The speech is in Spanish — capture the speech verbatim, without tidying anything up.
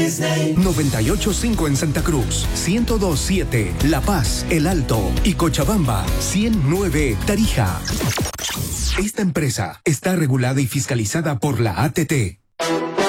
Disney. noventa y ocho punto cinco en Santa Cruz, ciento dos punto siete La Paz, El Alto y Cochabamba, ciento nueve Tarija. Esta empresa está regulada y fiscalizada por la A T T.